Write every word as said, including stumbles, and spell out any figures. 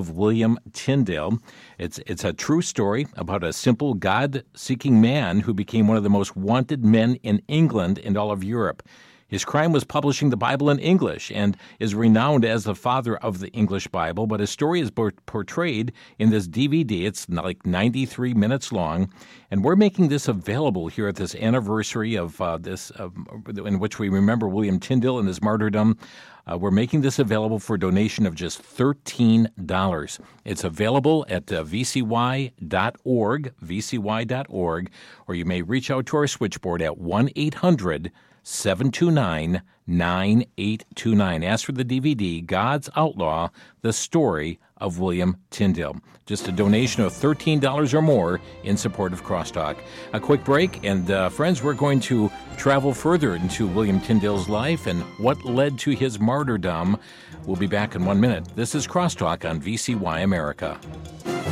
of William Tyndale. It's it's a true story about a simple God-seeking man who became one of the most wanted men in England and all of Europe. His crime was publishing the Bible in English and is renowned as the father of the English Bible, but his story is portrayed in this D V D. It's like ninety-three minutes long, and we're making this available here at this anniversary of uh, this, uh, in which we remember William Tyndale and his martyrdom. Uh, we're making this available for a donation of just thirteen dollars. It's available at uh, v c y dot org, v c y dot org, or you may reach out to our switchboard at one eight hundred seven two nine nine eight two nine. Ask for the D V D, God's Outlaw, The Story of William Tyndale. Just a donation of thirteen dollars or more in support of Crosstalk. A quick break, and uh, friends, we're going to travel further into William Tyndale's life and what led to his martyrdom. We'll be back in one minute. This is Crosstalk on V C Y America.